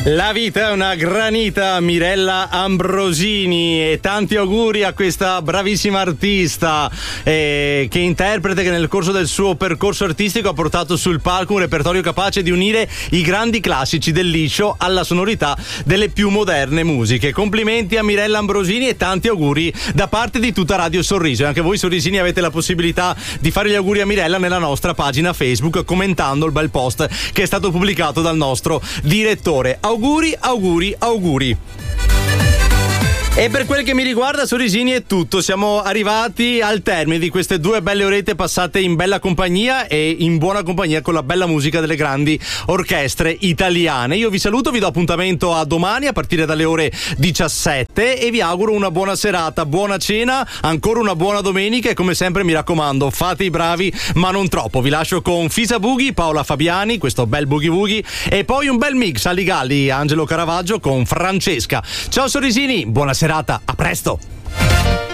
La vita è una granita, Mirella Ambrosini, e tanti auguri a questa bravissima artista che interprete, che nel corso del suo percorso artistico ha portato sul palco un repertorio capace di unire i grandi classici del liscio alla sonorità delle più moderne musiche. Complimenti a Mirella Ambrosini e tanti auguri da parte di tutta Radio Sorriso. E anche voi sorrisini avete la possibilità di fare gli auguri a Mirella nella nostra pagina Facebook, commentando il bel post che è stato pubblicato dal nostro direttore. Auguri, auguri, auguri. E per quel che mi riguarda, sorrisini, è tutto. Siamo arrivati al termine di queste 2 belle orette passate in bella compagnia e in buona compagnia con la bella musica delle grandi orchestre italiane. Io vi saluto, vi do appuntamento a domani a partire dalle ore 17 e vi auguro una buona serata, buona cena, ancora una buona domenica e come sempre mi raccomando, fate i bravi ma non troppo. Vi lascio con Fisa Boogie, Paola Fabiani, questo bel boogie woogie, e poi un bel mix Ali Galli, Angelo Caravaggio con Francesca. Ciao sorrisini, buona serata, a presto!